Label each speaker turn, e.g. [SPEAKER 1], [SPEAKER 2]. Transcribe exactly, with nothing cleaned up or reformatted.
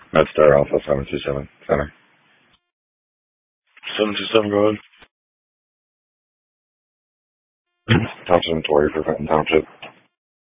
[SPEAKER 1] MedStar Alpha seven two seven Center. seven two seven, go ahead. Township Tory for Fenton Township.